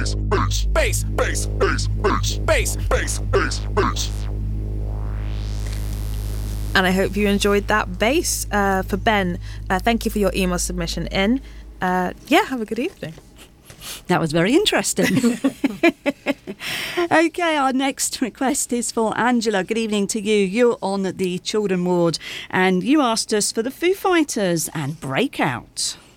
Bass, bass, bass, bass, bass, bass, bass, bass. And I hope you enjoyed that bass. For Ben, thank you for your email submission in. Have a good evening. That was very interesting. OK, our next request is for Angela. Good evening to you. You're on the children ward and you asked us for the Foo Fighters and Breakout.